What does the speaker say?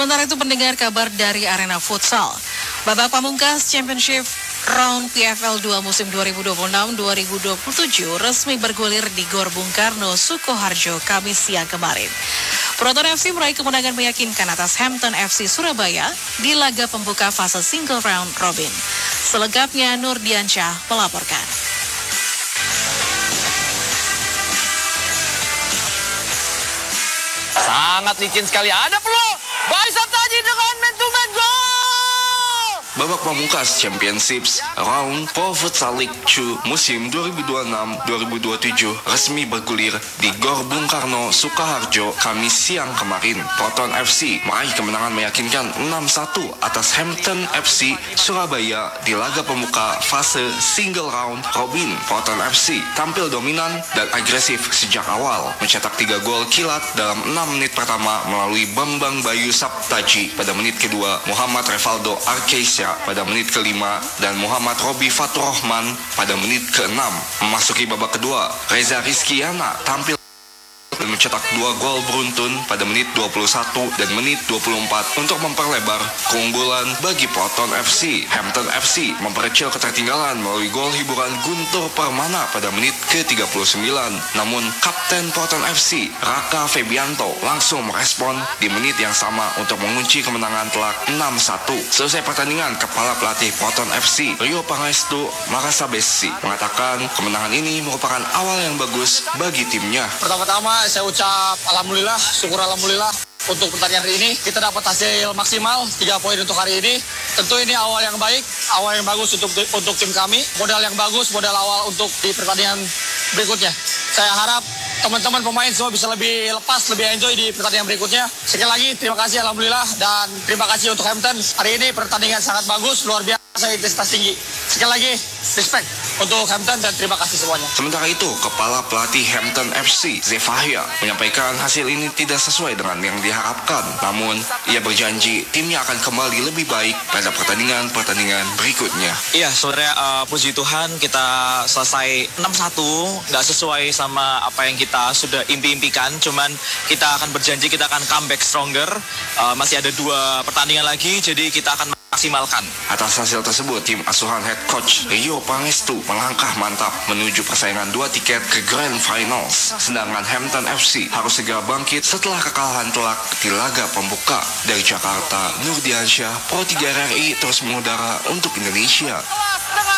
Sementara itu pendengar kabar dari arena futsal. Babak pamungkas Championship Round PFL 2 musim 2026-2027 resmi bergulir di Gor Bung Karno, Sukoharjo, Kamis siang kemarin. Proton FC meraih kemenangan meyakinkan atas Hampton FC Surabaya di laga pembuka fase single round robin. Selengkapnya Nur Diansyah melaporkan. Sangat licin sekali. Ada peluang. Baisat Taji dengan man-to-man goal. Babak pamungkas Championships Round Pro Futsal League 2 musim 2026-2027 resmi bergulir di Gor Bung Karno, Sukoharjo, Kamis siang kemarin. Proton FC meraih kemenangan meyakinkan 6-1 atas Hampton FC Surabaya di laga pembuka fase single round robin. Proton FC tampil dominan dan agresif sejak awal, mencetak 3 gol kilat dalam 6 menit pertama melalui Bambang Bayu Saptaji pada menit kedua, Muhammad Revaldo Arkeisya pada menit kelima, dan Muhammad Robi Faturrahman pada menit ke-6. Memasuki babak kedua, Reza Rizkyana tampil dan mencetak 2 gol beruntun pada menit 21 dan menit 24 untuk memperlebar keunggulan bagi Proton FC. Hampton FC memperkecil ketertinggalan melalui gol hiburan Guntur Permana pada menit ke-39. Namun, Kapten Proton FC, Raka Febianto, langsung merespon di menit yang sama untuk mengunci kemenangan telak 6-1. Selesai pertandingan, Kepala Pelatih Proton FC, Rio Pangestu Marasabesi, mengatakan kemenangan ini merupakan awal yang bagus bagi timnya. Pertama-tama saya ucap alhamdulillah, syukur alhamdulillah untuk pertandingan hari ini. Kita dapat hasil maksimal 3 poin untuk hari ini. Tentu ini awal yang baik, awal yang bagus untuk tim kami. Modal yang bagus, modal awal untuk di pertandingan berikutnya. Saya harap teman-teman pemain semua bisa lebih lepas, lebih enjoy di pertandingan berikutnya. Sekali lagi terima kasih alhamdulillah, dan terima kasih untuk Hampton. Hari ini pertandingan sangat bagus, luar biasa, intensitas tinggi. Sekali lagi respect untuk Hampton dan terima kasih semuanya. Sementara itu, Kepala Pelatih Hampton FC, Zefahia, menyampaikan hasil ini tidak sesuai dengan yang diharapkan. Namun, ia berjanji timnya akan kembali lebih baik pada pertandingan-pertandingan berikutnya. Iya, sebenarnya puji Tuhan kita selesai 6-1. Nggak sesuai sama apa yang kita sudah impi-impikan. Cuman kita akan berjanji kita akan comeback stronger. Masih ada 2 pertandingan lagi, jadi kita akan maksimalkan. Atas hasil tersebut, tim asuhan head coach Rio Pangestu melangkah mantap menuju persaingan 2 tiket ke Grand Finals. Sedangkan Hampton FC harus segera bangkit setelah kekalahan telak di laga pembuka. Dari Jakarta, Nur Diansyah, Pro 3 RRI terus mengudara untuk Indonesia.